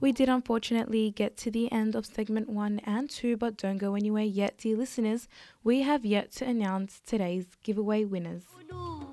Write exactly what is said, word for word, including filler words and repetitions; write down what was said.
We did unfortunately get to the end of segment one and two, but don't go anywhere yet, dear listeners. We have yet to announce today's giveaway winners.